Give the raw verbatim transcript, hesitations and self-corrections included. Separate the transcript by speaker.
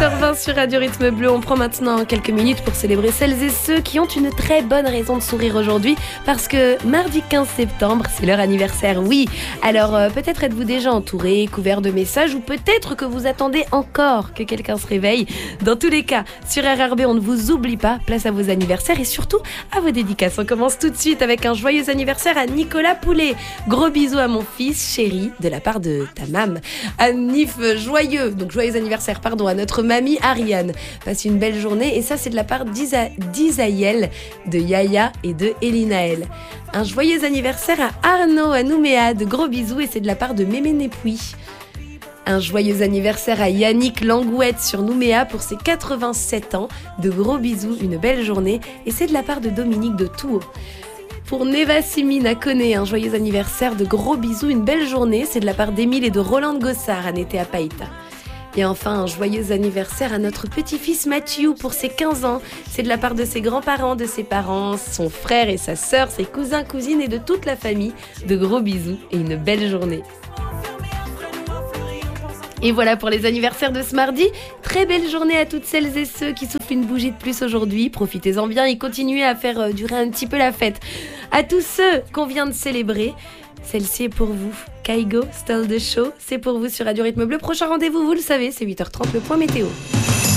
Speaker 1: heures vingt sur Radio Rythme Bleu. On prend maintenant quelques minutes pour célébrer celles et ceux qui ont une très bonne raison de sourire aujourd'hui, parce que mardi quinze septembre, c'est leur anniversaire, oui. Alors euh, peut-être êtes-vous déjà entouré, couvert de messages, ou peut-être que vous attendez encore que quelqu'un se réveille. Dans tous les cas, sur R R B, on ne vous oublie pas. Place à vos anniversaires et surtout à vos dédicaces. On commence tout de suite avec un joyeux anniversaire à Nicolas Poulet. Gros bisous à mon fils chéri de la part de ta mam. Anif joyeux, donc joyeux anniversaire, pardon, à notre mamie Ariane. Passe une belle journée et ça c'est de la part d'Isa- d'Isaïel, de Yaya et de Elinaël. Un joyeux anniversaire à Arnaud à Nouméa, de gros bisous et c'est de la part de Mémé Népouy. Un joyeux anniversaire à Yannick Langouette sur Nouméa pour ses quatre-vingt-sept ans, de gros bisous, une belle journée et c'est de la part de Dominique de Touot. Pour Neva Simine à Coné, un joyeux anniversaire, de gros bisous, une belle journée, c'est de la part d'Émile et de Roland Gossard à Nété à Païta. Et enfin, un joyeux anniversaire à notre petit-fils Mathieu pour ses quinze ans. C'est de la part de ses grands-parents, de ses parents, son frère et sa sœur, ses cousins, cousines et de toute la famille. De gros bisous et une belle journée. Et voilà pour les anniversaires de ce mardi. Très belle journée à toutes celles et ceux qui soufflent une bougie de plus aujourd'hui. Profitez-en bien et continuez à faire euh, durer un petit peu la fête. À tous ceux qu'on vient de célébrer, celle-ci est pour vous. Kaigo, Style de Show, c'est pour vous sur Radio Rythme Bleu. Prochain rendez-vous, vous le savez, c'est huit heures trente, le point météo.